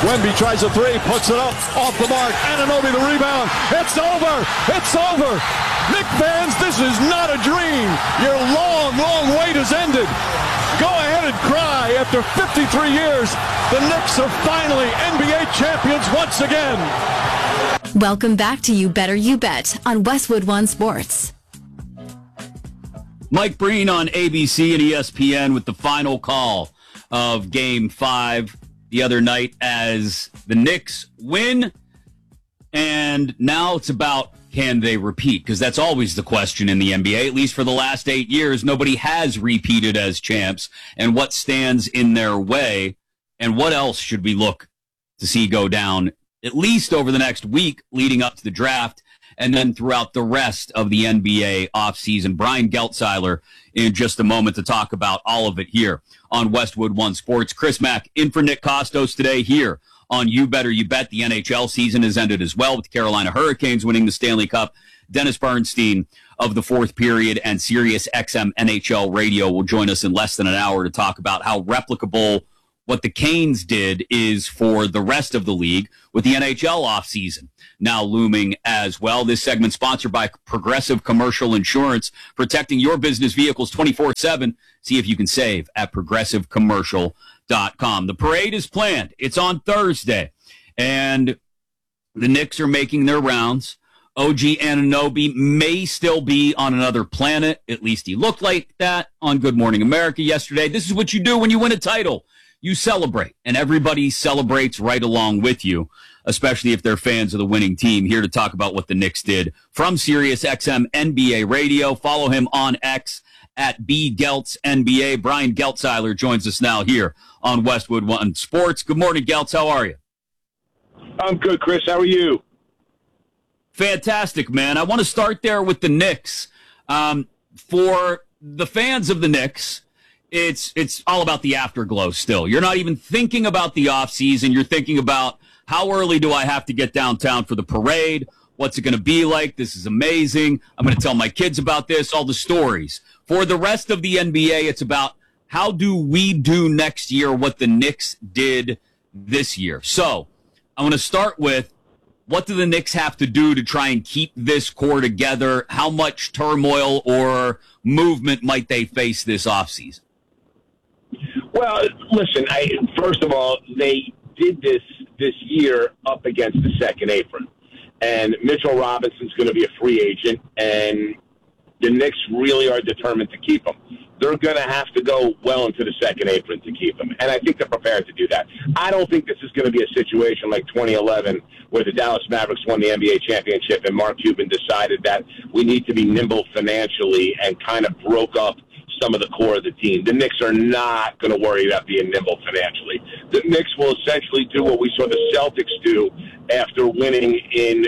Wemby tries a three, puts it up, off the mark. Anunoby the rebound. It's over. It's over. Knicks fans, this is not a dream. Your long, long wait has ended. Go ahead and cry. After 53 years, the Knicks are finally NBA champions once again. Welcome back to You Better You Bet on Westwood One Sports. Mike Breen on ABC and ESPN with the final call of Game 5 the other night as the Knicks win. And now it's about, can they repeat? Because that's always the question in the NBA. At least for the last 8 years, nobody has repeated as champs. And what stands in their way? And what else should we look to see go down, at least over the next week leading up to the draft, and then throughout the rest of the NBA offseason? Brian Geltzeiler in just a moment to talk about all of it here on Westwood One Sports. Chris Mack in for Nick Kostos today here on You Better You Bet. The NHL season has ended as well with the Carolina Hurricanes winning the Stanley Cup. Dennis Bernstein of the Fourth Period and Sirius XM NHL Radio will join us in less than an hour to talk about how replicable what the Canes did is for the rest of the league with the NHL offseason now looming as well. This segment sponsored by Progressive Commercial Insurance, protecting your business vehicles 24/7. See if you can save at progressivecommercial.com. The parade is planned. It's on Thursday, and the Knicks are making their rounds. OG Anunoby may still be on another planet. At least he looked like that on Good Morning America yesterday. This is what you do when you win a title. You celebrate, and everybody celebrates right along with you, especially if they're fans of the winning team. Here to talk about what the Knicks did from Sirius XM NBA Radio. Follow him on X at BGeltzNBA. Brian Geltzeiler joins us now here on Westwood One Sports. Good morning, Geltz. How are you? I'm good, Chris. How are you? Fantastic, man. I want to start there with the Knicks. For the fans of the Knicks, it's all about the afterglow still. You're not even thinking about the offseason. You're thinking about, how early do I have to get downtown for the parade? What's it going to be like? This is amazing. I'm going to tell my kids about this, all the stories. For the rest of the NBA, it's about, how do we do next year what the Knicks did this year? So I want to start with, what do the Knicks have to do to try and keep this core together? How much turmoil or movement might they face this offseason? Well, listen, first of all, they did this year up against the second apron. And Mitchell Robinson's going to be a free agent, and the Knicks really are determined to keep him. They're going to have to go well into the second apron to keep him, and I think they're prepared to do that. I don't think this is going to be a situation like 2011 where the Dallas Mavericks won the NBA championship and Mark Cuban decided that we need to be nimble financially and kind of broke up some of the core of the team. The Knicks are not going to worry about being nimble financially. The Knicks will essentially do what we saw the Celtics do after winning in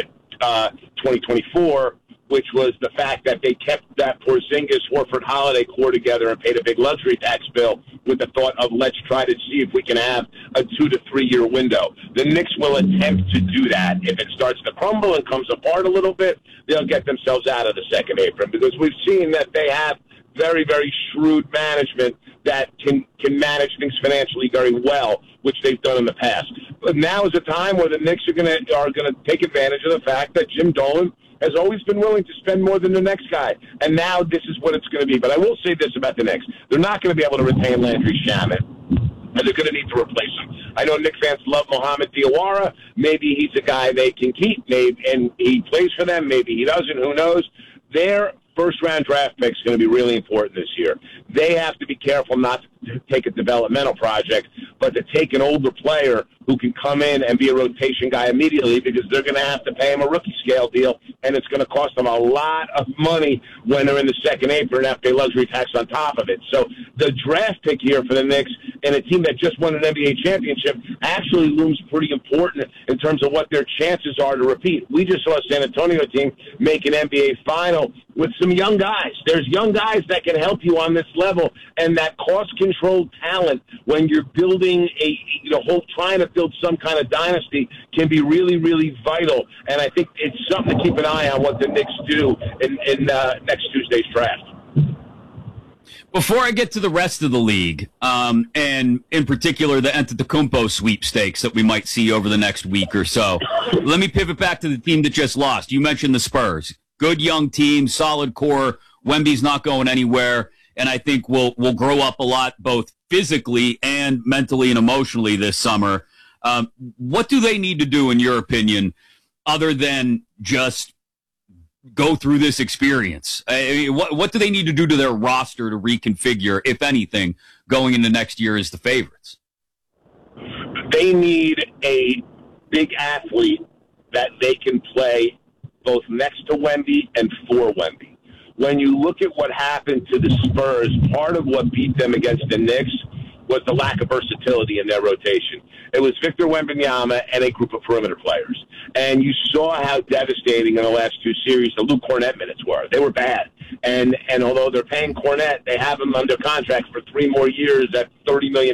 2024, which was the fact that they kept that Porzingis, Horford, Holiday core together and paid a big luxury tax bill with the thought of, let's try to see if we can have a 2 to 3 year window. The Knicks will attempt to do that. If it starts to crumble and comes apart a little bit, they'll get themselves out of the second apron, because we've seen that they have very, very shrewd management that can manage things financially very well, which they've done in the past. But now is a time where the Knicks are going to take advantage of the fact that Jim Dolan has always been willing to spend more than the next guy, and now this is what it's going to be. But I will say this about the Knicks: they're not going to be able to retain Landry Shamet, and they're going to need to replace him. I know Knicks fans love Mohamed Diawara. Maybe he's a guy they can keep, and he plays for them. Maybe he doesn't. Who knows? Their first-round draft pick is going to be really important this year. They have to be careful not to take a developmental project, but to take an older player who can come in and be a rotation guy immediately, because they're going to have to pay him a rookie scale deal, and it's going to cost them a lot of money when they're in the second apron after a luxury tax on top of it. So the draft pick here for the Knicks, and a team that just won an NBA championship, actually looms pretty important in terms of what their chances are to repeat. We just saw a San Antonio team make an NBA final with some young guys. There's young guys that can help you on this level, and that cost-controlled talent when you're building trying to build some kind of dynasty can be really, really vital. And I think it's something to keep an eye on what the Knicks do in next Tuesday's draft. Before I get to the rest of the league, and in particular the Antetokounmpo sweepstakes that we might see over the next week or so, let me pivot back to the team that just lost. You mentioned the Spurs. Good young team, solid core. Wemby's not going anywhere, and I think we'll grow up a lot both physically and mentally and emotionally this summer. What do they need to do, in your opinion, other than just go through this experience? What do they need to do to their roster to reconfigure, if anything, going into next year as the favorites? They need a big athlete that they can play both next to Wemby and for Wemby. When you look at what happened to the Spurs, part of what beat them against the Knicks was the lack of versatility in their rotation. It was Victor Wembanyama and a group of perimeter players. And you saw how devastating in the last two series the Luke Cornett minutes were. They were bad. And although they're paying Cornett, they have him under contract for 3 more years at $30 million.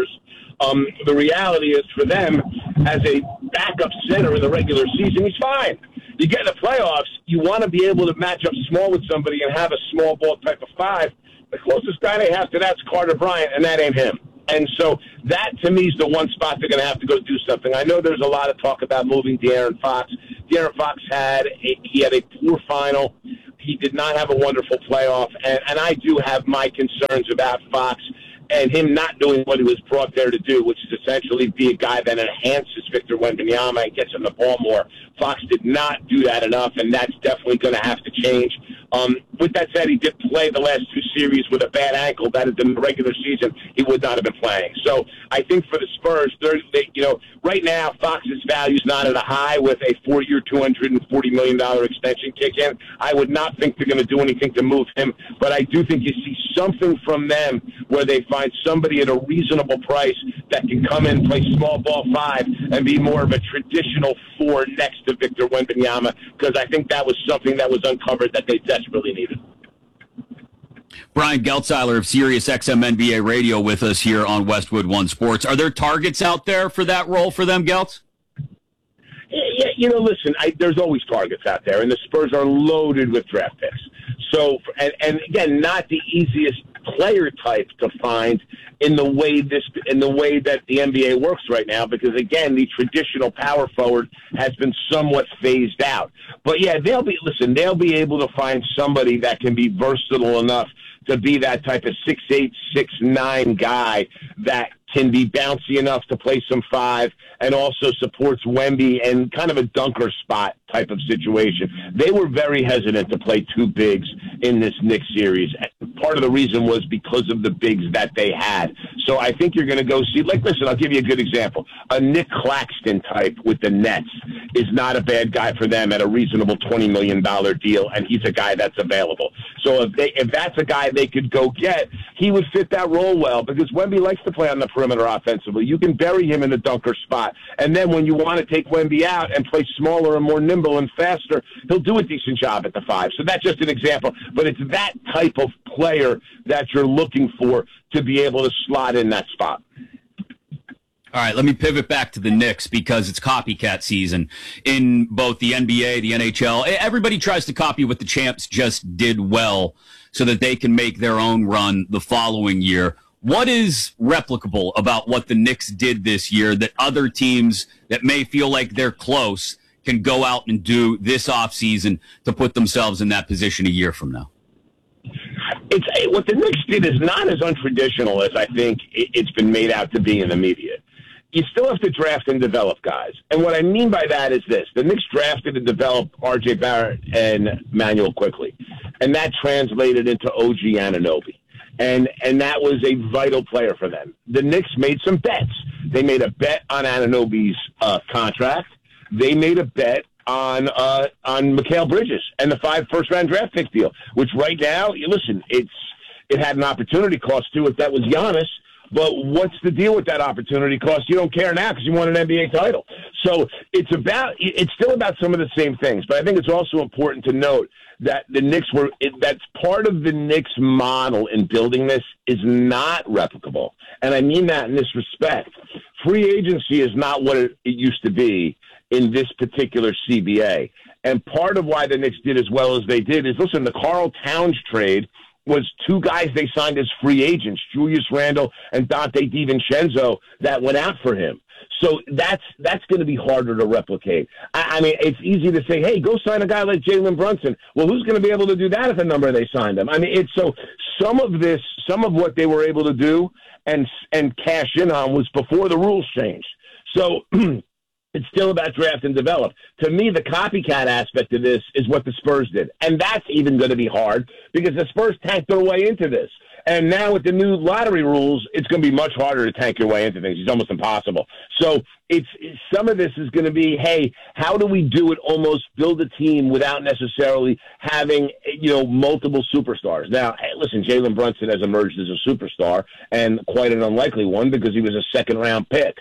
The reality is for them, as a backup center in the regular season, he's fine. You get in the playoffs, you want to be able to match up small with somebody and have a small ball type of five. The closest guy they have to that's Carter Bryant, and that ain't him. And so that, to me, is the one spot they're going to have to go do something. I know there's a lot of talk about moving De'Aaron Fox. De'Aaron Fox had a poor final. He did not have a wonderful playoff, and I do have my concerns about Fox and him not doing what he was brought there to do, which is essentially be a guy that enhances Victor Wembanyama and gets him the ball more. Fox did not do that enough, and that's definitely going to have to change. With that said, he did play the last two series with a bad ankle. That is, in the regular season, he would not have been playing. So I think for the Spurs, right now, Fox's value is not at a high with a 4-year, $240 million extension kick in. I would not think they're going to do anything to move him, but I do think you see something from them where they find somebody at a reasonable price that can come in, play small ball five, and be more of a traditional 4 next to Victor Wembanyama, because I think that was something that was uncovered that they desperately needed. Brian Geltzeiler of Sirius XM NBA Radio with us here on Westwood One Sports. Are there targets out there for that role for them, Geltz? Yeah, listen, there's always targets out there, and the Spurs are loaded with draft picks. So, and again, not the easiest player type to find in the way that the NBA works right now, because again, the traditional power forward has been somewhat phased out. But yeah, they'll be able to find somebody that can be versatile enough to be that type of 6'8", 6'9" guy that can be bouncy enough to play some five and also supports Wemby and kind of a dunker spot type of situation. They were very hesitant to play two bigs in this Knicks series. Part of the reason was because of the bigs that they had. So I think you're going to go see, listen, I'll give you a good example. A Nick Claxton type with the Nets is not a bad guy for them at a reasonable $20 million deal, and he's a guy that's available. So if that's a guy they could go get, he would fit that role well, because Wemby likes to play on the perimeter offensively. You can bury him in the dunker spot. And then when you want to take Wemby out and play smaller and more nimble and faster, he'll do a decent job at the five. So that's just an example. But it's that type of player that you're looking for to be able to slot in that spot. All right, let me pivot back to the Knicks, because it's copycat season in both the NBA, the NHL. Everybody tries to copy what the champs just did well so that they can make their own run the following year. What is replicable about what the Knicks did this year that other teams that may feel like they're close can go out and do this offseason to put themselves in that position a year from now? What the Knicks did is not as untraditional as I think it's been made out to be in the media. You still have to draft and develop guys. And what I mean by that is this. The Knicks drafted and developed R.J. Barrett and Manuel Quickley. And that translated into OG Anunoby. And that was a vital player for them. The Knicks made some bets. They made a bet on Anunoby's contract. They made a bet on Mikal Bridges and the 5 first-round draft pick deal, which right now, it had an opportunity cost to it. That was Giannis. But what's the deal with that opportunity cost? You don't care now because you won an NBA title. So it's still about some of the same things. But I think it's also important to note that the Knicks that's part of the Knicks model in building this is not replicable. And I mean that in this respect. Free agency is not what it used to be in this particular CBA. And part of why the Knicks did as well as they did is, listen, the Karl Towns trade was two guys they signed as free agents, Julius Randle and Dante DiVincenzo, that went out for him. So that's going to be harder to replicate. I mean, it's easy to say, hey, go sign a guy like Jalen Brunson. Well, who's going to be able to do that at the number they signed him? I mean, it's so some of what they were able to do and cash in on was before the rules changed. So it's still about draft and develop. To me, the copycat aspect of this is what the Spurs did. And that's even going to be hard because the Spurs tanked their way into this. And now with the new lottery rules, it's going to be much harder to tank your way into things. It's almost impossible. So some of this is going to be, hey, how do we do it, almost build a team without necessarily having, multiple superstars? Now, hey, listen, Jalen Brunson has emerged as a superstar and quite an unlikely one because he was a second-round pick.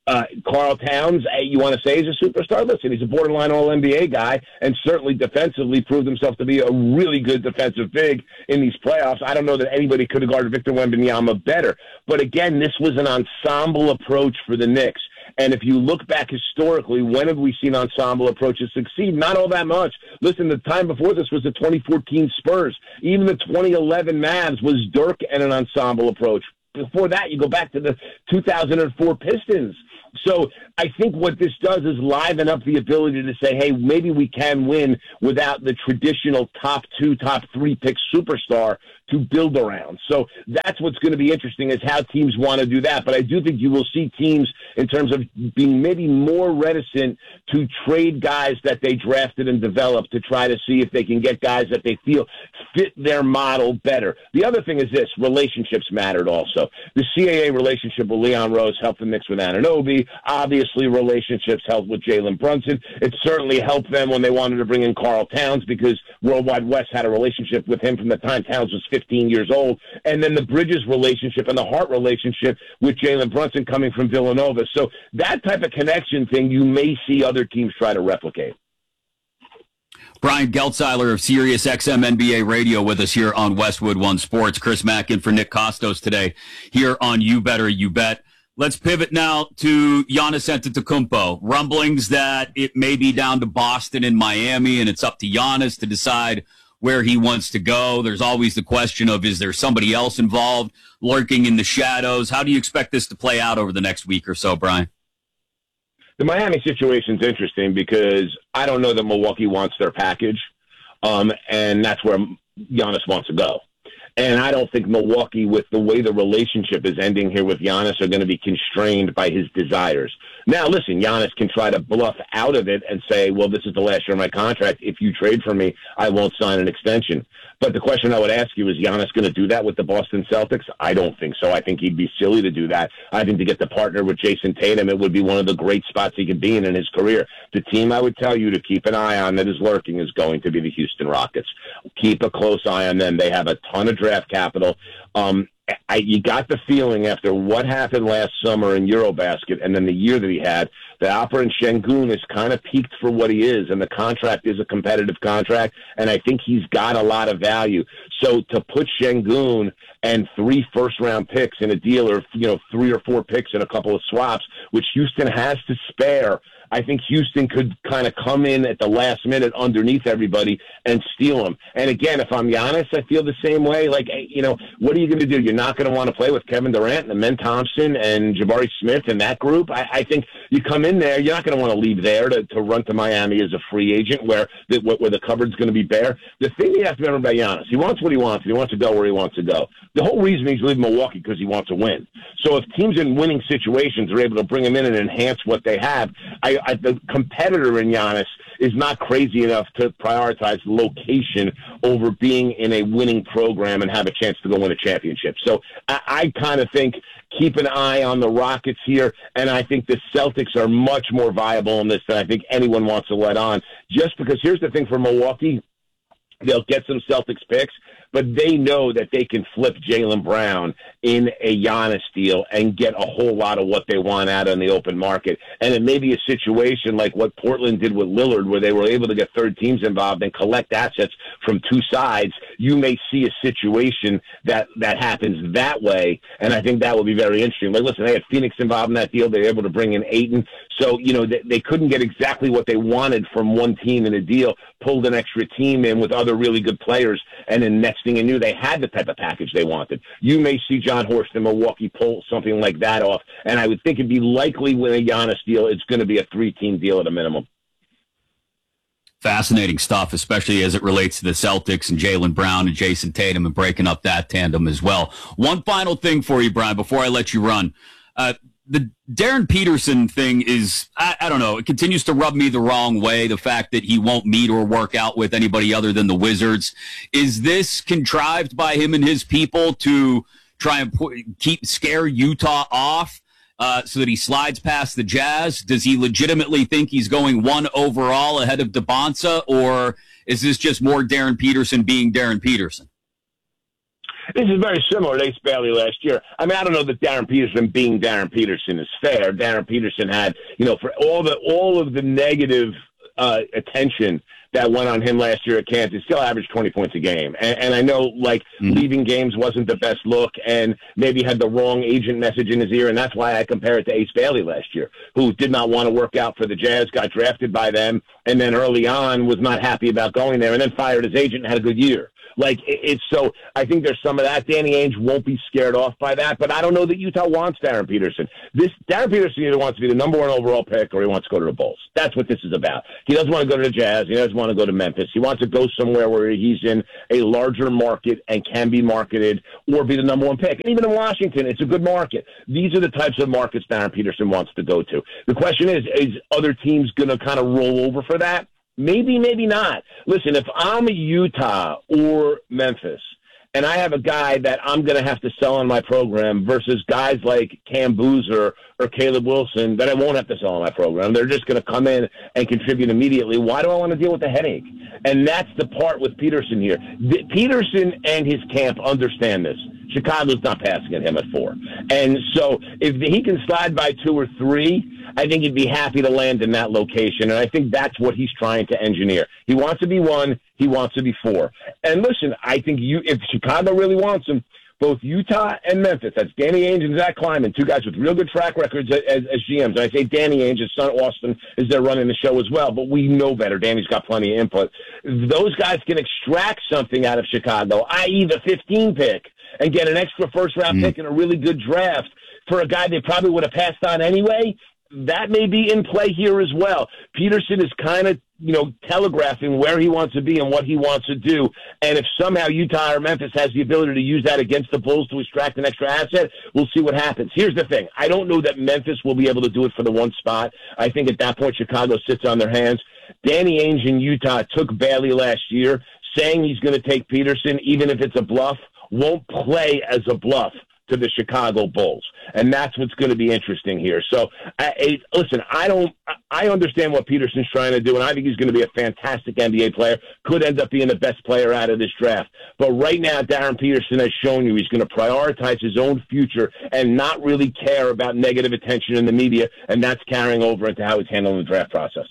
Karl Towns, you want to say he's a superstar? Listen, he's a borderline All-NBA guy and certainly defensively proved himself to be a really good defensive big in these playoffs. I don't know that anybody could have guarded Victor Wembanyama better. But again, this was an ensemble approach for the Knicks. And if you look back historically, when have we seen ensemble approaches succeed? Not all that much. Listen, the time before this was the 2014 Spurs. Even the 2011 Mavs was Dirk and an ensemble approach. Before that, you go back to the 2004 Pistons. So I think what this does is liven up the ability to say, hey, maybe we can win without the traditional top 2, top 3 pick superstar to build around. So that's what's going to be interesting is how teams want to do that. But I do think you will see teams in terms of being maybe more reticent to trade guys that they drafted and developed to try to see if they can get guys that they feel fit their model better. The other thing is this, relationships mattered also. The CAA relationship with Leon Rose helped the Knicks with Anunoby. Obviously, relationships helped with Jalen Brunson. It certainly helped them when they wanted to bring in Karl Towns because Worldwide West had a relationship with him from the time Towns was 15 years old. And then the Bridges relationship and the Hart relationship with Jalen Brunson coming from Villanova. So that type of connection thing you may see other teams try to replicate. Brian Geltzeiler of Sirius XM NBA Radio with us here on Westwood One Sports. Chris Mack in for Nick Kostos today here on You Better You Bet. Let's pivot now to Giannis Antetokounmpo. Rumblings that it may be down to Boston and Miami, and it's up to Giannis to decide where he wants to go. There's always the question of, is there somebody else involved lurking in the shadows? How do you expect this to play out over the next week or so, Brian? The Miami situation is interesting because I don't know that Milwaukee wants their package, and that's where Giannis wants to go. And I don't think Milwaukee, with the way the relationship is ending here with Giannis, are going to be constrained by his desires. Now, listen, Giannis can try to bluff out of it and say, well, this is the last year of my contract. If you trade for me, I won't sign an extension. But the question I would ask you, is Giannis going to do that with the Boston Celtics? I don't think so. I think he'd be silly to do that. I think to get to partner with Jason Tatum, it would be one of the great spots he could be in his career. The team I would tell you to keep an eye on that is lurking is going to be the Houston Rockets. Keep a close eye on them. They have a ton of draft capital. You got the feeling after what happened last summer in Eurobasket and then the year that he had, that Alperen Sengun is kind of peaked for what he is, and the contract is a competitive contract, and I think he's got a lot of value. So to put Sengun and 3 first-round picks in a deal, or 3 or 4 picks in a couple of swaps, which Houston has to spare, I think Houston could kind of come in at the last minute underneath everybody and steal them. And again, if I'm Giannis, I feel the same way. Like, what are you going to do? You're not going to want to play with Kevin Durant and Amen Thompson and Jabari Smith and that group. I think you come in there, you're not going to want to leave there to run to Miami as a free agent where the cupboard's going to be bare. The thing you have to remember about Giannis, he wants what he wants, and he wants to go where he wants to go. The whole reason he's leaving Milwaukee because he wants to win. So if teams in winning situations are able to bring him in and enhance what they have, the competitor in Giannis is not crazy enough to prioritize location over being in a winning program and have a chance to go win a championship. So I kind of think keep an eye on the Rockets here, and I think the Celtics are much more viable in this than I think anyone wants to let on. Just because here's the thing for Milwaukee, they'll get some Celtics picks, but they know that they can flip Jaylen Brown in a Giannis deal and get a whole lot of what they want out on the open market. And it may be a situation like what Portland did with Lillard, where they were able to get third teams involved and collect assets from two sides. You may see a situation that happens that way, and I think that will be very interesting. Like, listen, they had Phoenix involved in that deal. They were able to bring in Ayton. So, they couldn't get exactly what they wanted from one team in a deal, pulled an extra team in with other really good players, and in net next thing you knew, they had the type of package they wanted. You may see John Horst in Milwaukee pull something like that off, and I would think it'd be likely with a Giannis deal, it's going to be a 3-team deal at a minimum. Fascinating stuff, especially as it relates to the Celtics and Jaylen Brown and Jason Tatum and breaking up that tandem as well. One final thing for you, Brian, before I let you run. The Darren Peterson thing is, I don't know, it continues to rub me the wrong way, the fact that he won't meet or work out with anybody other than the Wizards. Is this contrived by him and his people to try and scare Utah off so that he slides past the Jazz? Does he legitimately think he's going 1 overall ahead of DeBonsa, or is this just more Darren Peterson being Darren Peterson? This is very similar to Ace Bailey last year. I mean, I don't know that Darren Peterson being Darren Peterson is fair. Darren Peterson had, for all of the negative attention that went on him last year at Kansas, still averaged 20 points a game. And I know, leaving games wasn't the best look and maybe had the wrong agent message in his ear, and that's why I compare it to Ace Bailey last year, who did not want to work out for the Jazz, got drafted by them, and then early on was not happy about going there, and then fired his agent and had a good year. So I think there's some of that. Danny Ainge won't be scared off by that, but I don't know that Utah wants Darren Peterson. Darren Peterson either wants to be the number 1 overall pick or he wants to go to the Bulls. That's what this is about. He doesn't want to go to the Jazz. He doesn't want to go to Memphis. He wants to go somewhere where he's in a larger market and can be marketed or be the number 1 pick. And even in Washington, it's a good market. These are the types of markets Darren Peterson wants to go to. The question is other teams going to kind of roll over for that? Maybe, maybe not. Listen, if I'm Utah or Memphis and I have a guy that I'm going to have to sell on my program versus guys like Cam Boozer or Caleb Wilson that I won't have to sell on my program, they're just going to come in and contribute immediately. Why do I want to deal with the headache? And that's the part with Peterson here. Peterson and his camp understand this. Chicago's not passing at him at 4. And so if he can slide by 2 or 3, I think he'd be happy to land in that location. And I think that's what he's trying to engineer. He wants to be 1. He wants to be 4. And listen, I think if Chicago really wants him, both Utah and Memphis, that's Danny Ainge and Zach Kleiman, 2 guys with real good track records as GMs. And I say Danny Ainge, his son Austin, is there running the show as well, but we know better. Danny's got plenty of input. Those guys can extract something out of Chicago, i.e. the 15 pick, and get an extra first-round pick and a really good draft for a guy they probably would have passed on anyway. That may be in play here as well. Peterson is kind of, telegraphing where he wants to be and what he wants to do. And if somehow Utah or Memphis has the ability to use that against the Bulls to extract an extra asset, we'll see what happens. Here's the thing. I don't know that Memphis will be able to do it for the 1 spot. I think at that point Chicago sits on their hands. Danny Ainge in Utah took Bailey last year, saying he's going to take Peterson, even if it's a bluff, won't play as a bluff to the Chicago Bulls. And that's what's going to be interesting here. So, listen, I understand what Peterson's trying to do, and I think he's going to be a fantastic NBA player, could end up being the best player out of this draft. But right now, Darren Peterson has shown you he's going to prioritize his own future and not really care about negative attention in the media, and that's carrying over into how he's handling the draft process.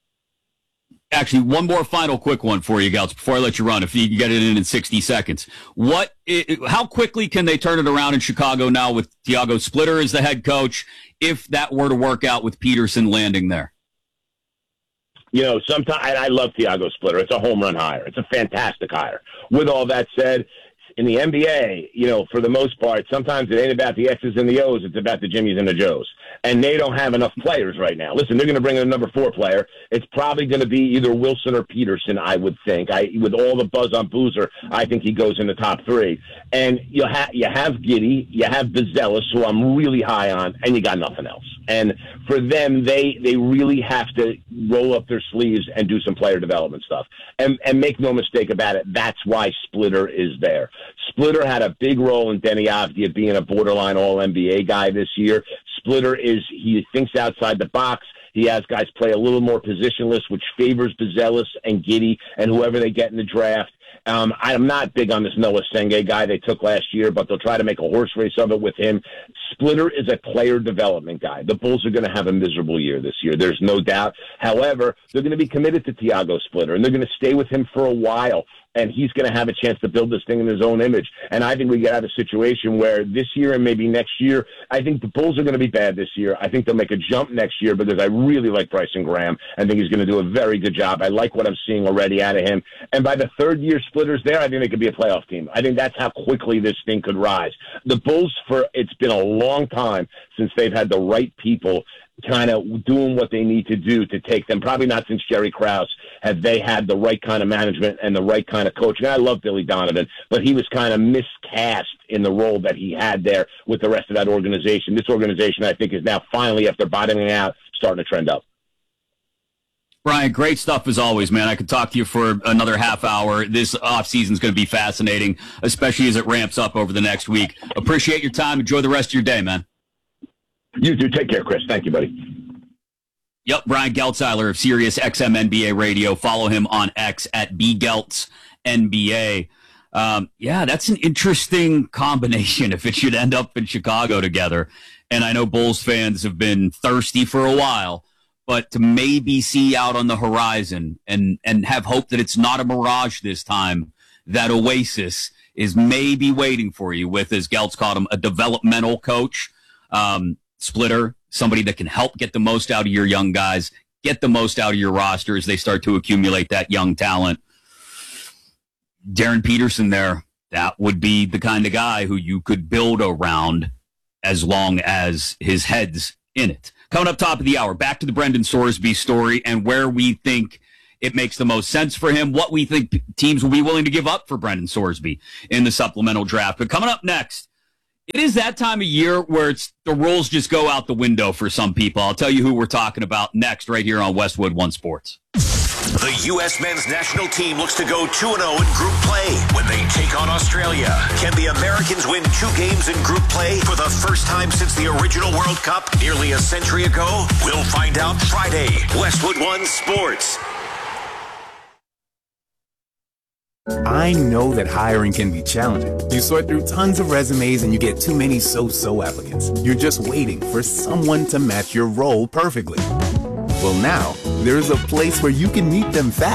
Actually, one more final quick one for you, Gouts, before I let you run, if you can get it in 60 seconds. How quickly can they turn it around in Chicago now with Tiago Splitter as the head coach, if that were to work out with Peterson landing there? Sometimes I love Tiago Splitter. It's a home run hire. It's a fantastic hire. With all that said, in the NBA, for the most part, sometimes it ain't about the X's and the O's. It's about the Jimmies and the Joes. And they don't have enough players right now. Listen, they're going to bring in a number 4 player. It's probably going to be either Wilson or Peterson, I would think. With all the buzz on Boozer, I think he goes in the top 3. And you have Giddey, you have Buzelis, who I'm really high on, and you got nothing else. And for them, they really have to roll up their sleeves and do some player development stuff. And make no mistake about it, that's why Splitter is there. Splitter had a big role in Denny Avdia being a borderline All-NBA guy this year. Splitter he thinks outside the box. He has guys play a little more positionless, which favors Buzelis and Giddey and whoever they get in the draft. I'm not big on this Noah Senge guy they took last year, but they'll try to make a horse race of it with him. Splitter is a player development guy. The Bulls are going to have a miserable year this year. There's no doubt. However, they're going to be committed to Tiago Splitter, and they're going to stay with him for a while. and he's going to have a chance to build this thing in his own image. And I think we get out of a situation where this year and maybe next year, I think the Bulls are going to be bad this year. I think they'll make a jump next year because I really like Bryson Graham. I think he's going to do a very good job. I like what I'm seeing already out of him. And by the third year splitters there, I think they could be a playoff team. I think that's how quickly this thing could rise. The Bulls, it's been a long time since they've had the right people kind of doing what they need to do to take them. Probably not since Jerry Krause have they had the right kind of management and the right kind of coaching. I love Billy Donovan, but he was kind of miscast in the role that he had there with the rest of that organization. This organization, I think, is now finally, after bottoming out, starting to trend up. Brian, great stuff as always, man. I could talk to you for another half hour. This offseason is going to be fascinating, especially as it ramps up over the next week. Appreciate your time. Enjoy the rest of your day, man. You too. Take care, Chris. Thank you, buddy. Yep, Brian Geltzeiler of Sirius XM NBA Radio. Follow him on X at BGeltzNBA. Yeah, that's an interesting combination if it should end up in Chicago together. And I know Bulls fans have been thirsty for a while, but to maybe see out on the horizon and have hope that it's not a mirage this time, that oasis is maybe waiting for you with, as Geltz called him, a developmental coach. Splitter, somebody that can help get the most out of your young guys, get the most out of your roster as they start to accumulate that young talent. Darren Peterson there, that would be the kind of guy who you could build around as long as his head's in it. Coming up top of the hour, back to the Brendan Sorsby story and where we think it makes the most sense for him, what we think teams will be willing to give up for Brendan Sorsby in the supplemental draft. But coming up next, it is that time of year where the rules just go out the window for some people. I'll tell you who we're talking about next right here on Westwood One Sports. The U.S. men's national team looks to go 2-0 in group play when they take on Australia. Can the Americans win 2 games in group play for the first time since the original World Cup nearly a century ago? We'll find out Friday. Westwood One Sports. I know that hiring can be challenging. You sort through tons of resumes and you get too many so-so applicants. You're just waiting for someone to match your role perfectly. Well, now, there's a place where you can meet them fast.